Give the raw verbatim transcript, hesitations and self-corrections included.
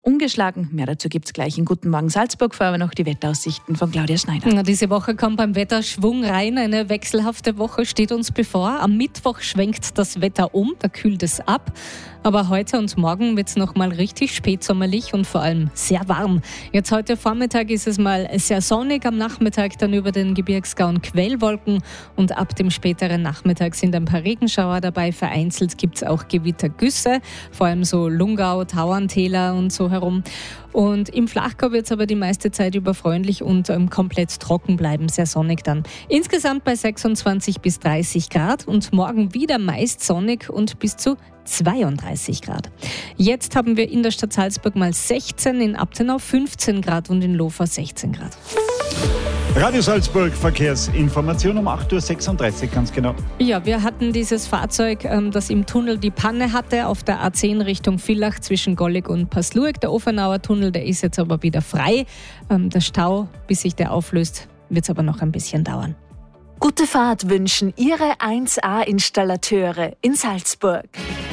ungeschlagen. Mehr dazu gibt es gleich in Guten Morgen Salzburg, vorher noch die Wetteraussichten von Claudia Schneider. Na, diese Woche kommt beim Wetter Schwung rein. Eine wechselhafte Woche steht uns bevor. Am Mittwoch schwenkt das Wetter um, da kühlt es ab. Aber heute und morgen wird es noch mal richtig spätsommerlich und vor allem sehr warm. Jetzt heute Vormittag ist es mal sehr sonnig, am Nachmittag dann über den Gebirgsgauen Quellwolken und ab dem späteren Nachmittag sind ein paar Regenschauer dabei. Vereinzelt gibt es auch Gewittergüsse, vor allem so Lungau, Tauerntäler und so herum. Und im Flachgau wird es aber die meiste Zeit über freundlich und ähm, komplett trocken bleiben, sehr sonnig dann. Insgesamt bei sechsundzwanzig bis dreißig Grad und morgen wieder meist sonnig und bis zu zweiunddreißig Grad. Jetzt haben wir in der Stadt Salzburg mal sechzehn, in Abtenau fünfzehn Grad und in Lofa sechzehn Grad. Radio Salzburg, Verkehrsinformation um acht Uhr sechsunddreißig, ganz genau. Ja, wir hatten dieses Fahrzeug, das im Tunnel die Panne hatte, auf der A zehn Richtung Villach zwischen Gollig und Pasluig. Der Offenauer Tunnel, der ist jetzt aber wieder frei. Der Stau, bis sich der auflöst, wird es aber noch ein bisschen dauern. Gute Fahrt wünschen Ihre eins A Installateure in Salzburg.